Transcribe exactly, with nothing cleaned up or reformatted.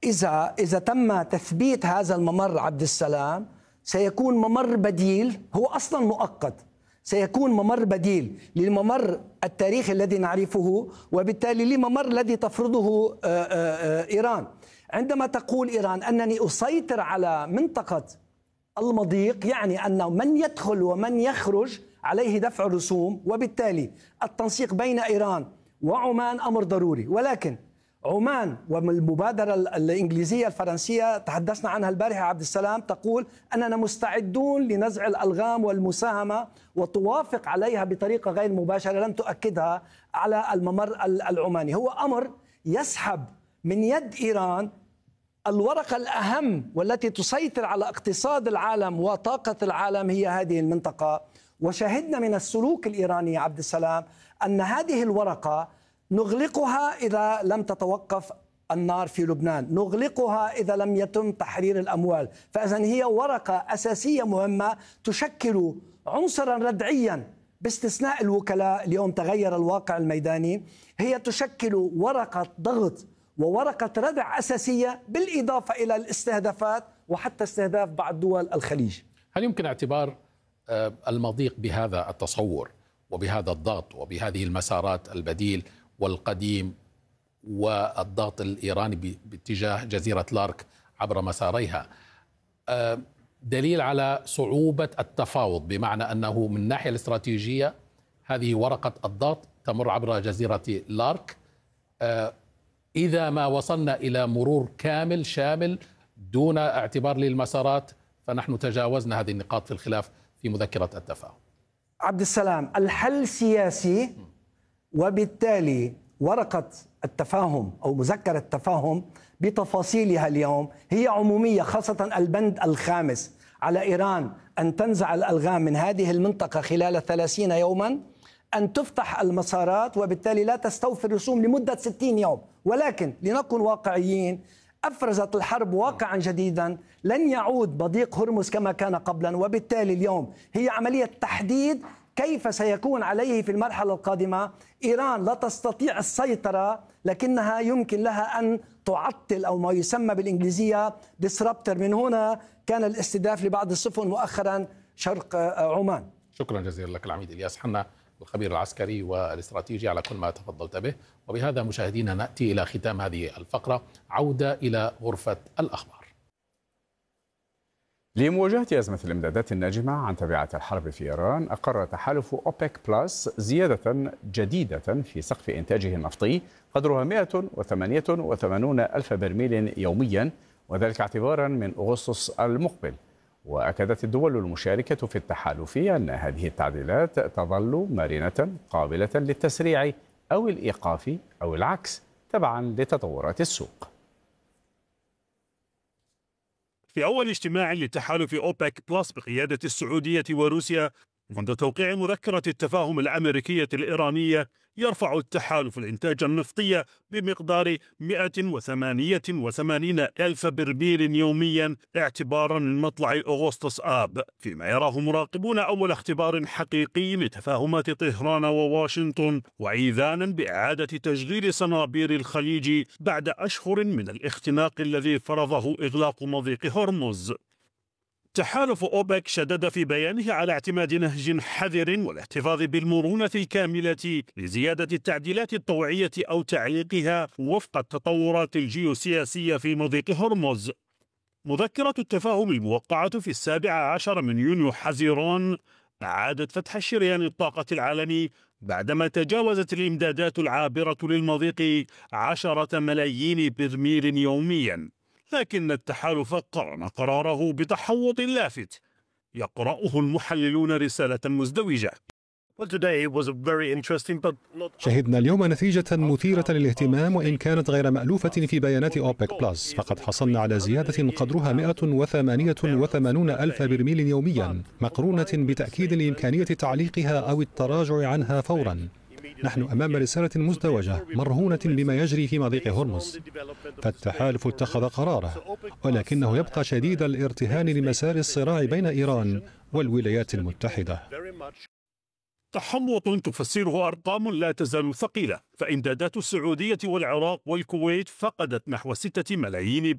إذا إذا تم تثبيت هذا الممر عبد السلام سيكون ممر بديل، هو أصلا مؤقت، سيكون ممر بديل للممر التاريخي الذي نعرفه، وبالتالي للممر الذي تفرضه إيران. عندما تقول إيران أنني أسيطر على منطقة المضيق، يعني أن من يدخل ومن يخرج عليه دفع رسوم، وبالتالي التنسيق بين إيران وعمان أمر ضروري. ولكن عمان والمبادرة الإنجليزية الفرنسية تحدثنا عنها البارحة عبد السلام تقول أننا مستعدون لنزع الألغام والمساهمة، وتوافق عليها بطريقة غير مباشرة لم تؤكدها على الممر العماني. هو أمر يسحب من يد إيران الورقة الأهم والتي تسيطر على اقتصاد العالم وطاقة العالم، هي هذه المنطقة. وشاهدنا من السلوك الإيراني عبد السلام أن هذه الورقة نغلقها إذا لم تتوقف النار في لبنان، نغلقها إذا لم يتم تحرير الأموال. فإذن هي ورقة أساسية مهمة تشكل عنصرا ردعيا باستثناء الوكلاء. اليوم تغير الواقع الميداني، هي تشكل ورقة ضغط وورقة ردع أساسية، بالإضافة إلى الاستهدافات وحتى استهداف بعض دول الخليج. هل يمكن اعتبار المضيق بهذا التصور وبهذا الضغط وبهذه المسارات البديل والقديم والضغط الإيراني باتجاه جزيرة لارك عبر مساريها دليل على صعوبة التفاوض، بمعنى أنه من الناحية الاستراتيجية هذه ورقة الضغط تمر عبر جزيرة لارك، إذا ما وصلنا إلى مرور كامل شامل دون اعتبار للمسارات فنحن تجاوزنا هذه النقاط في الخلاف في مذكرة التفاهم. عبد السلام، الحل سياسي، وبالتالي ورقة التفاهم أو مذكرة التفاهم بتفاصيلها اليوم هي عمومية، خاصة البند الخامس على إيران أن تنزع الألغام من هذه المنطقة خلال ثلاثين يوما، أن تفتح المسارات، وبالتالي لا تستوفي الرسوم لمدة ستين يوم. ولكن لنكن واقعيين، أفرزت الحرب واقعا جديدا، لن يعود مضيق هرمز كما كان قبلا، وبالتالي اليوم هي عملية تحديد كيف سيكون عليه في المرحلة القادمة. إيران لا تستطيع السيطرة، لكنها يمكن لها أن تعطل أو ما يسمى بالإنجليزية disruptor. من هنا كان الاستهداف لبعض السفن مؤخرا شرق عمان. شكرا جزيلا لك العميد إلياس حنا، الخبير العسكري والاستراتيجي، على كل ما تفضلت به. وبهذا مشاهدينا نأتي إلى ختام هذه الفقرة، عودة إلى غرفة الأخبار. لمواجهة أزمة الإمدادات الناجمة عن تبعات الحرب في إيران، أقر تحالف أوبك بلس زيادة جديدة في سقف إنتاجه النفطي قدرها مئة وثمانية وثمانين ألف برميل يوميا، وذلك اعتبارا من أغسطس المقبل. وأكدت الدول المشاركة في التحالف أن هذه التعديلات تظل مرنة قابلة للتسريع أو الإيقاف أو العكس تبعا لتطورات السوق. في أول اجتماع لتحالف أوبك بلس بقيادة السعودية وروسيا منذ توقيع مذكرة التفاهم الأمريكية الإيرانية، يرفع التحالف الإنتاج النفطي بمقدار مئة وثمانية وثمانين ألف برميل يوميا اعتبارا من مطلع أغسطس آب، فيما يراه مراقبون أول اختبار حقيقي لتفاهمات طهران وواشنطن، وإيذانا بإعادة تشغيل صنابير الخليج بعد أشهر من الاختناق الذي فرضه إغلاق مضيق هرمز. تحالف أوبك شدد في بيانه على اعتماد نهج حذر والاحتفاظ بالمرونة الكاملة لزيادة التعديلات الطوعية أو تعليقها وفق التطورات الجيوسياسية في مضيق هرمز. مذكرة التفاهم الموقعة في السابع عشر من يونيو حزيران أعادت فتح شريان الطاقة العالمي بعدما تجاوزت الإمدادات العابرة للمضيق عشرة ملايين برميل يوميا، لكن التحالف قرن قراره بتحوط لافت يقرأه المحللون رسالة مزدوجة. شهدنا اليوم نتيجة مثيرة للاهتمام وإن كانت غير مألوفة في بيانات أوبك بلس، فقد حصلنا على زيادة قدرها مئة وثمانية وثمانين ألف برميل يوميا، مقرونة بتأكيد لإمكانية تعليقها أو التراجع عنها فورا. نحن أمام رسالة مزدوجة مرهونة بما يجري في مضيق هرمز، فالتحالف اتخذ قراره، ولكنه يبقى شديد الارتهان لمسار الصراع بين إيران والولايات المتحدة. تحوط تفسره أرقام لا تزال ثقيلة، فإمدادات السعودية والعراق والكويت فقدت نحو ستة ملايين